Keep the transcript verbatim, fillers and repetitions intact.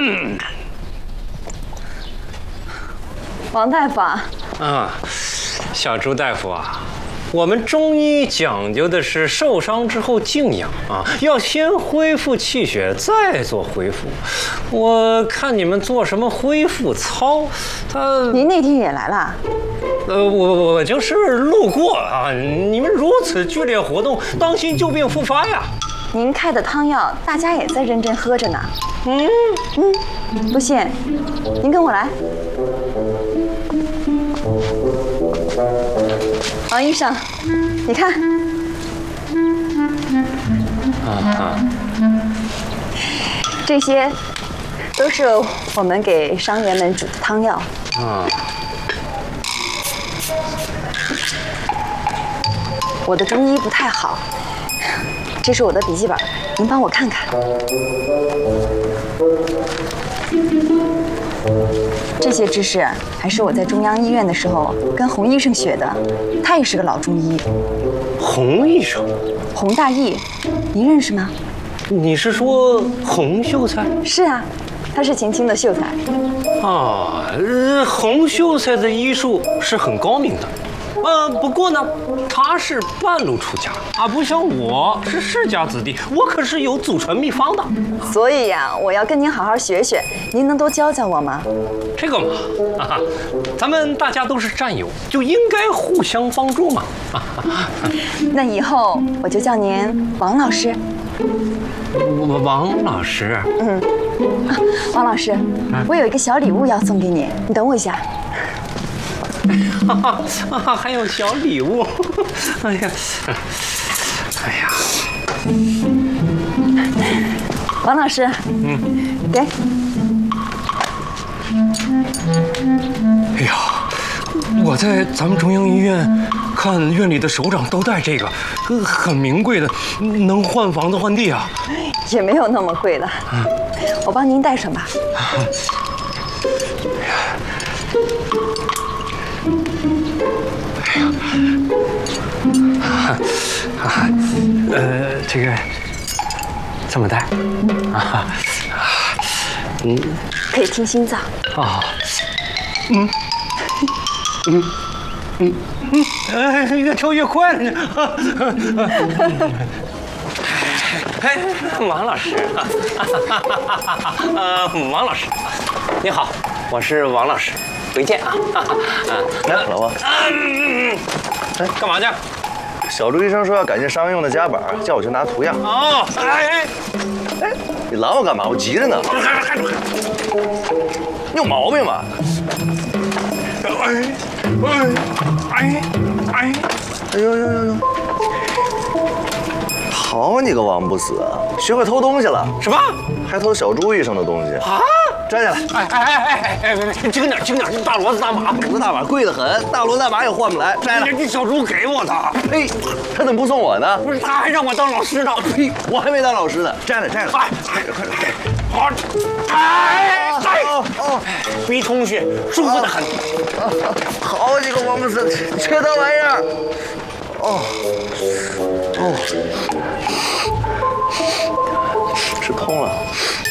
王大夫啊， 啊，小朱大夫啊，我们中医讲究的是受伤之后静养啊，要先恢复气血，再做恢复。我看你们做什么恢复操，他您那天也来了？ 呃，我我就是路过啊。你们如此剧烈活动，当心旧病复发呀。 您开的汤药，大家也在认真喝着呢。嗯嗯，不信，您跟我来。王医生，你看， 啊啊， 这些都是我们给伤员们煮的汤药。 啊， 我的中医不太好，这是我的笔记本，您帮我看看。这些知识还是我在中央医院的时候跟洪医生学的，他也是个老中医。 洪医生， 洪大义，您认识吗？ 你是说洪秀才？ 是啊，他是前清的秀才。 啊，呃洪秀才的医术是很高明的。呃，不过呢，他是半路出家啊，不像我是世家子弟，我可是有祖传秘方的。 所以呀、啊，我要跟您好好学学，您能多教教我吗？ 这个嘛，啊，咱们大家都是战友，就应该互相帮助嘛。啊、 那以后我就叫您王老师。 王老师， 嗯，啊、王老师，我有一个小礼物要送给你，你等我一下。 啊，还有小礼物，哎呀，哎呀， 王老师，嗯，给。 哎呀，我在咱们中央医院看院里的首长都带这个，很名贵的，能换房子换地啊。 也没有那么贵的，我帮您带上吧。啊，呃，这个这么带啊，嗯， 可以听心脏。 啊，嗯，嗯，嗯嗯，哎，越跳越快了呢。哎，王老师，呃，王老师，你好，我是王老师，回见啊。 来，老王， 哎，干嘛去？ 小朱医生说要感谢伤员用的夹板，叫我去拿图样。 哦，哎哎哎，你拦我干嘛？我急着呢。你有毛病吧？ 哎哎哎哎， 哎呦呦呦呦！好你个王不死，学会偷东西了？ 什么？ 还偷小朱医生的东西啊？ 摘下来！ 哎哎哎哎哎哎，轻点轻点，这大骡子大马， 骡子大马贵得很，大骡大马也换不来。摘了。 这小猪给我的。 呸！他怎么不送我呢？ 不是，他还让我当老师呢。 呸！我还没当老师呢。摘了摘了。 哎， 快点快点摘！ 好，哎哎哦哦， 鼻通血，舒服得很。 好几个王不死，缺德玩意儿！哦哦，吃通了。